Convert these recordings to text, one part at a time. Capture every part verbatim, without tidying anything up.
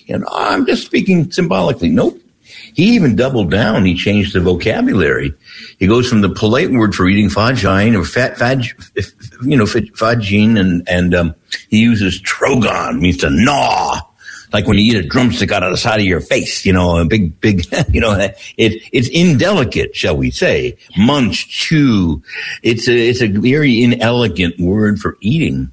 You know, I'm just speaking symbolically. Nope. He even doubled down. He changed the vocabulary. He goes from the polite word for eating fagine or fat, fag, you know, fagine, and, and, um, he uses trogon, means to gnaw. Like when you eat a drumstick out of the side of your face, you know, a big, big, you know, it, it's indelicate, shall we say. Munch, chew. It's a, it's a very inelegant word for eating.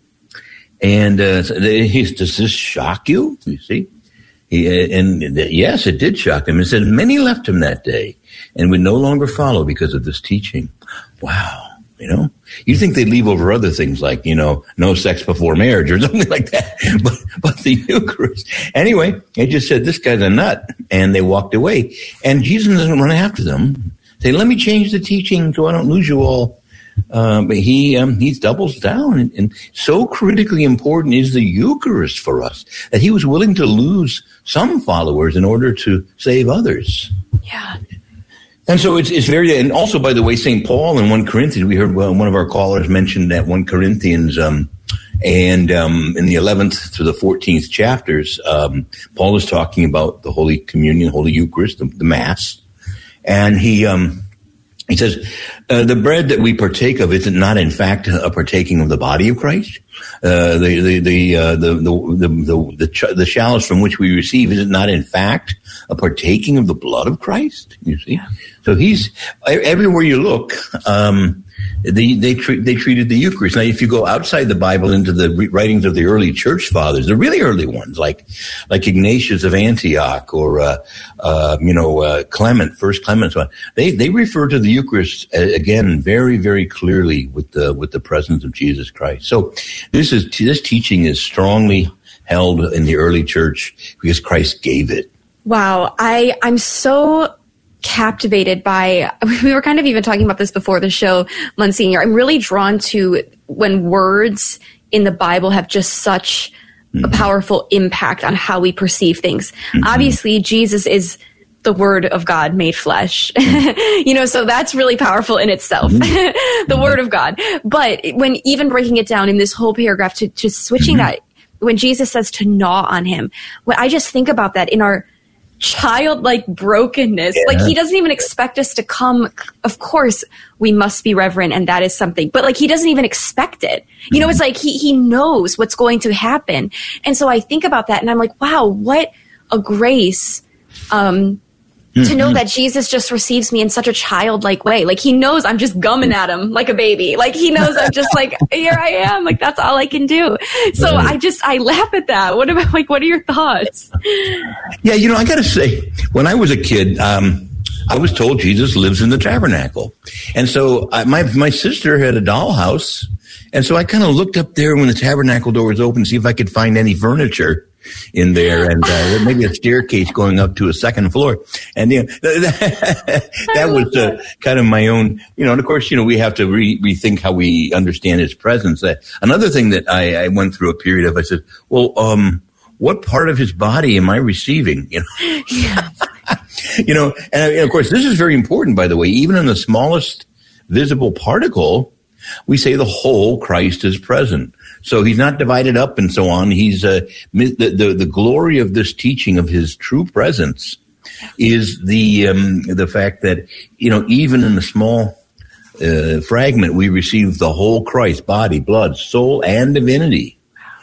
And, uh, does this shock you? You see? He, and yes, it did shock him. It said many left him that day and would no longer follow because of this teaching. Wow. You know, you think they'd leave over other things like, you know, no sex before marriage or something like that. But, but the Eucharist. Anyway, they just said, this guy's a nut. And they walked away. And Jesus doesn't run after them. Say, let me change the teaching so I don't lose you all. Uh, but he, um, he doubles down. And, and so critically important is the Eucharist for us that he was willing to lose some followers in order to save others. Yeah. And so it's, it's very, and also, by the way, Saint Paul in First Corinthians, we heard well, one of our callers mentioned that First Corinthians, um, and, um, in the eleventh to the fourteenth chapters, um, Paul is talking about the Holy Communion, Holy Eucharist, the, the Mass. And he, um, he says, uh, the bread that we partake of is not in fact a partaking of the body of Christ. Uh, the, the, the, uh, the, the, the, the, the, ch- the chalice from which we receive, is it not in fact a partaking of the blood of Christ? You see? Yeah. So he's, everywhere you look, um, they, they, tre- they treated the Eucharist. Now, if you go outside the Bible into the re- writings of the early church fathers, the really early ones, like, like Ignatius of Antioch or, uh, uh, you know, uh, Clement, First Clement, so on, they, they refer to the Eucharist uh, again, very, very clearly with the, with the presence of Jesus Christ. So this is, this teaching is strongly held in the early church because Christ gave it. Wow. I, I'm so captivated by, we were kind of even talking about this before the show, Monsignor. I'm really drawn to when words in the Bible have just such mm-hmm. a powerful impact on how we perceive things. Mm-hmm. Obviously, Jesus is the Word of God made flesh, mm-hmm. you know, so that's really powerful in itself, mm-hmm. the Word of God. But when even breaking it down in this whole paragraph to, to switching mm-hmm. that, when Jesus says to gnaw on him, when I just think about that in our childlike brokenness, yeah. like he doesn't even expect us to come. Of course, we must be reverent, and that is something, but like he doesn't even expect it. You know, it's like he he knows what's going to happen. And so I think about that and I'm like, wow, what a grace um to know that Jesus just receives me in such a childlike way. Like he knows I'm just gumming at him like a baby. Like he knows I'm just like, here I am. Like that's all I can do. So I just, I laugh at that. What about like, what are your thoughts? Yeah. You know, I got to say, when I was a kid, um, I was told Jesus lives in the tabernacle. And so I, my, my sister had a dollhouse. And so I kind of looked up there when the tabernacle door was open to see if I could find any furniture in there, and uh, maybe a staircase going up to a second floor. And you know, that, that was uh, kind of my own, you know, and of course, you know, we have to re- rethink how we understand his presence. Uh, another thing that I, I went through a period of, I said, well, um, what part of his body am I receiving? You know, yeah. you know, and, and of course, this is very important, by the way, even in the smallest visible particle, we say the whole Christ is present. So he's not divided up and so on. He's uh, the, the the glory of this teaching of his true presence is the um, the fact that, you know, even in the small uh, fragment, we receive the whole Christ, body, blood, soul, and divinity.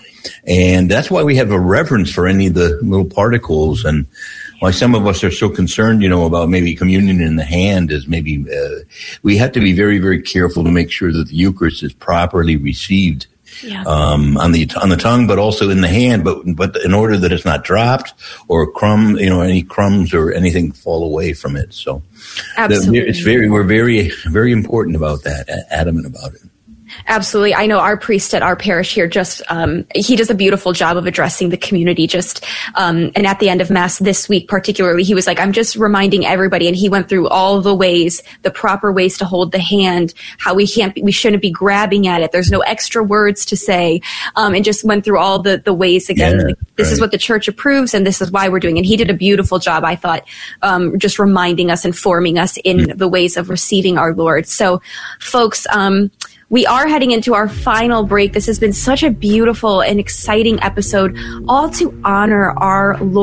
And that's why we have a reverence for any of the little particles, and why some of us are so concerned, you know, about maybe communion in the hand is maybe uh, we have to be very, very careful to make sure that the Eucharist is properly received. Yeah. Um, on the on the tongue, but also in the hand, but but in order that it's not dropped or crumb, you know, any crumbs or anything fall away from it. So, absolutely, the, it's very we're very very important about that, adamant about it. Absolutely. I know our priest at our parish here just, um, he does a beautiful job of addressing the community just, um, and at the end of Mass this week particularly, he was like, I'm just reminding everybody. And he went through all the ways, the proper ways to hold the hand, how we can't, be, we shouldn't be grabbing at it. There's no extra words to say. Um, and just went through all the, the ways again. Yeah, like, this right. is what the church approves and this is why we're doing it. And he did a beautiful job, I thought, um, just reminding us, informing us in mm-hmm. the ways of receiving our Lord. So folks, um, we are heading into our final break. This has been such a beautiful and exciting episode, all to honor our Lord.